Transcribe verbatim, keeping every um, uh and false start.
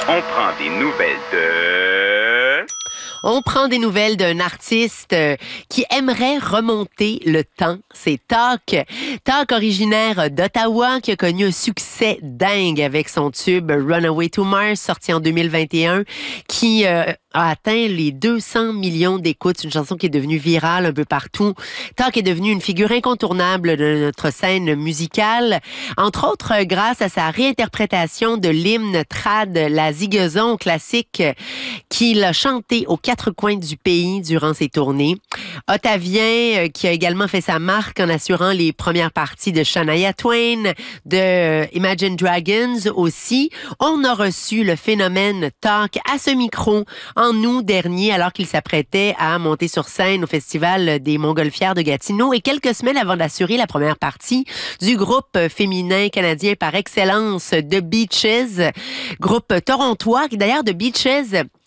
On prend des nouvelles de... On prend des nouvelles d'un artiste euh, qui aimerait remonter le temps. C'est Talk. Talk, originaire d'Ottawa, qui a connu un succès dingue avec son tube Runaway to Mars, sorti en deux mille vingt et un, qui euh, a atteint les deux cents millions d'écoutes. C'est une chanson qui est devenue virale un peu partout. Talk est devenu une figure incontournable de notre scène musicale, entre autres grâce à sa réinterprétation de l'hymne trad La Zigazon classique qu'il a chanté aux quatre coins du pays durant ses tournées. Ottavien, qui a également fait sa marque en assurant les premières parties de Shania Twain, de Imagine Dragons aussi. On a reçu le phénomène Talk à ce micro en août dernier, alors qu'il s'apprêtait à monter sur scène au Festival des Montgolfières de Gatineau, et quelques semaines avant d'assurer la première partie du groupe féminin canadien par excellence, The Beaches, groupe torontois, qui d'ailleurs The Beaches